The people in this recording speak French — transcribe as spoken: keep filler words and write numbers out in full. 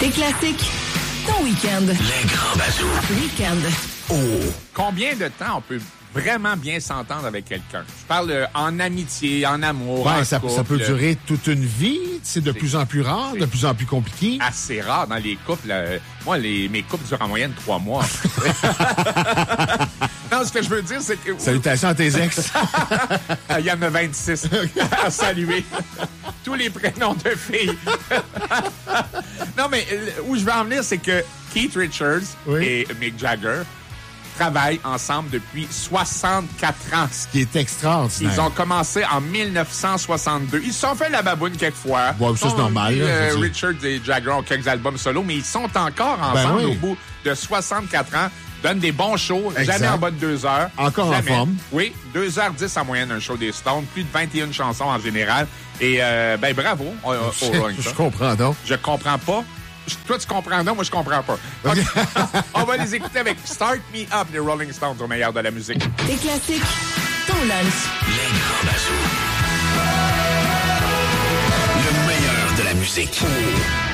Tes classiques, ton week-end. Les grands bazous. Week-end. Oh! Combien de temps on peut vraiment bien s'entendre avec quelqu'un? Je parle euh, en amitié, en amour, Ouais, en ça, couple. ça peut durer toute une vie. C'est de plus en plus rare, de plus en plus compliqué. Assez rare dans les couples. Euh, moi, les, mes couples durent en moyenne trois mois. Non, ce que je veux dire, c'est que... Salutations à tes ex. Il y en a vingt-six à saluer. Tous les prénoms de filles. Non, mais où je veux en venir, c'est que Keith Richards oui. et Mick Jagger travaillent ensemble depuis soixante-quatre ans. Ce qui est extraordinaire. Ils ont commencé en dix-neuf cent soixante-deux. Ils se sont fait la baboune quelquefois. Ouais, ça, c'est normal. Là, euh, Richards et Jagger ont quelques albums solo, mais ils sont encore ensemble ben oui. au bout de soixante-quatre ans. Donnent des bons shows, exact. Jamais en bas de deux heures. Encore jamais. en forme. Oui, deux heures dix en moyenne, un show des Stones. Plus de vingt et une chansons en général. Et, euh, ben, bravo. Au, au je, je comprends donc. Je comprends pas. Toi, tu comprends non, moi, je comprends pas. Okay. On va les écouter avec Start Me Up, les Rolling Stones, au meilleur de la musique. Tes classiques, ton lunch. Les grands bazous. Le meilleur de la musique.